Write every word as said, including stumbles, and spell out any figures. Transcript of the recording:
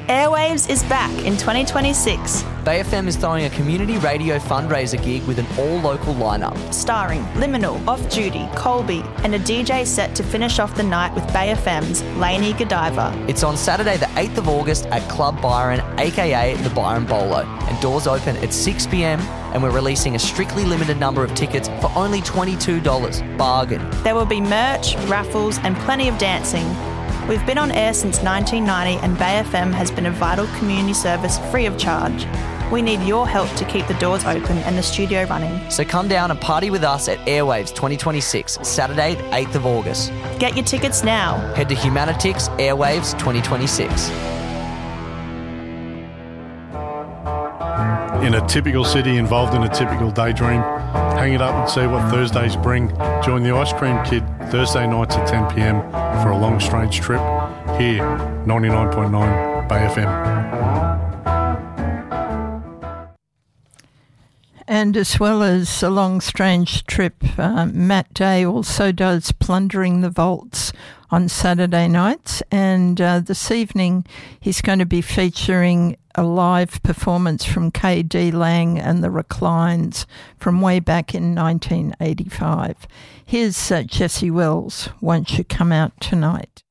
Airwaves is back in twenty twenty-six. Bay F M is throwing a community radio fundraiser gig with an all-local lineup. Starring Liminal, Off Duty, Colby, and a D J set to finish off the night with Bay F M's Lainey Godiva. It's on Saturday the eighth of August at Club Byron, aka the Byron Bolo. And doors open at six p.m. and we're releasing a strictly limited number of tickets for only twenty-two dollars. Bargain. There will be merch, raffles, and plenty of dancing. We've been on air since nineteen ninety and Bay F M has been a vital community service free of charge. We need your help to keep the doors open and the studio running. So come down and party with us at Airwaves twenty twenty-six, Saturday the eighth of August. Get your tickets now. Head to Humanitix Airwaves twenty twenty-six. In a typical city involved in a typical daydream, hang it up and see what Thursdays bring. Join the Ice Cream Kid Thursday nights at ten p.m. for a long strange trip here, ninety-nine point nine Bay F M. And as well as A Long Strange Trip, uh, Matt Day also does Plundering the Vaults on Saturday nights. And uh, this evening he's going to be featuring a live performance from K D Lang and the Reclines from way back in nineteen eighty-five. Here's uh, Jesse Wells, Won't You Come Out Tonight?